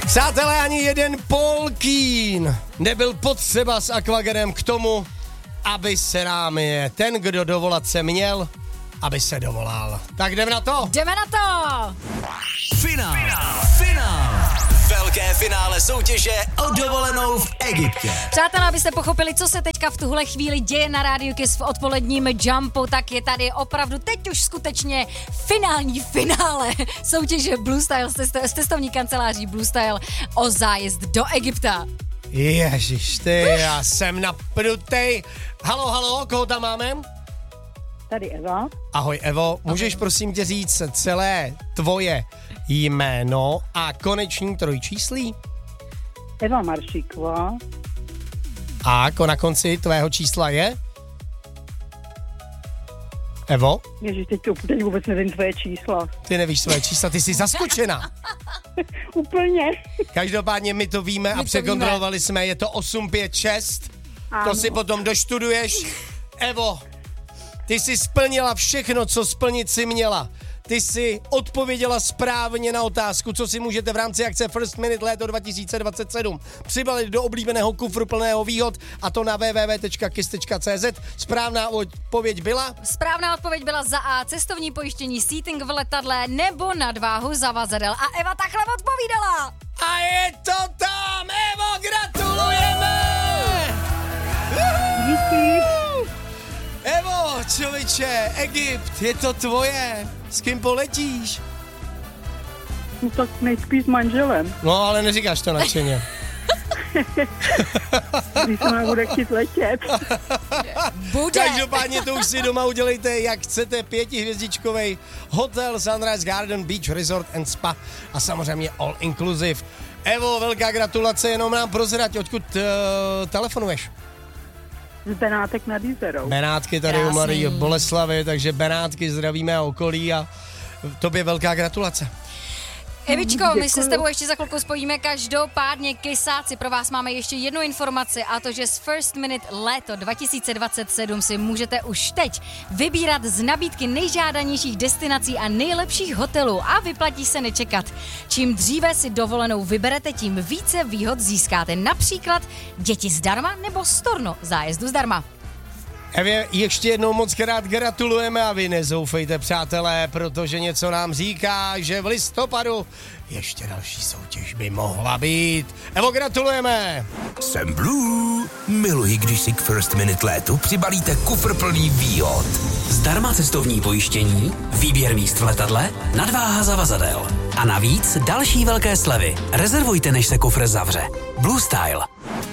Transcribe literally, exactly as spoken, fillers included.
Přátelé, ani jeden Polkín nebyl potřeba s Aquagerem k tomu, aby se nám je ten, kdo dovolat se měl, aby se dovolal. Tak jdeme na to. Jdeme na to. Finál. Finál. Velké finále soutěže o dovolenou v Egyptě. Přátelé, abyste pochopili, co se teďka v tuhle chvíli děje na Rádiu Kiss v odpoledním Jumpu, tak je tady opravdu teď už skutečně finální finále soutěže Blue Style s cestovní kanceláří Blue Style o zájezd do Egypta. Ježiš, ty, já jsem napnutej. Halo, halo, koho tam máme? Tady Eva. Ahoj Evo, můžeš prosím tě říct celé tvoje jméno a koneční trojčíslí? Eva Maršíková. A na konci tvého čísla je? Evo? Ježiš, teď, to, teď vůbec nevím tvoje čísla. Ty nevíš své čísla, ty jsi zaskočena. Úplně. Každopádně my to víme my a překontrolovali víme. jsme, je to osm pět šest. Ano. To si potom doštuduješ. Evo, ty jsi splnila všechno, co splnit si měla. Ty jsi odpověděla správně na otázku, co si můžete v rámci akce First Minute léto dva tisíce dvacet sedm přibalit do oblíbeného kufru plného výhod, a to na w w w tečka kiss tečka c z. Správná odpověď byla? Správná odpověď byla za A, cestovní pojištění, seating v letadle nebo nadváhu zavazadel. A Eva takhle odpovídala. A je to tam, Evo, gratulujeme! Díky. Evo, člověče, Egypt, je to tvoje. S kým poletíš? No tak nejspíš s manželem. No, ale neříkáš to nadšeně. Když se nebude chtít letět. Bude. Každopádně to už si doma udělejte, jak chcete, pětihvězdičkovej hotel Sunrise Garden Beach Resort and Spa a samozřejmě all inclusive. Evo, velká gratulace, jenom nám prozrať, odkud uh, telefonuješ? Z Benátek nad Jizerou. Benátky tady u Marie Boleslavy, takže Benátky zdravíme a okolí a tobě velká gratulace. Evičko, my se s tebou ještě za chvilku spojíme, každopádně kysáci, pro vás máme ještě jednu informaci, a to, že z First Minute léto dva tisíce dvacet sedm si můžete už teď vybírat z nabídky nejžádanějších destinací a nejlepších hotelů a vyplatí se nečekat. Čím dříve si dovolenou vyberete, tím více výhod získáte, například děti zdarma nebo storno zájezdu zdarma. Evě, ještě jednou moc krát gratulujeme a vy nezoufejte, přátelé, protože něco nám říká, že v listopadu ještě další soutěž by mohla být. Evo, gratulujeme! Jsem Blue. Miluji, když si k First Minute létu přibalíte kufr plný výhod. Zdarma cestovní pojištění, výběr míst v letadle, nadváha zavazadel. A navíc další velké slevy. Rezervujte, než se kufr zavře. Blue Style.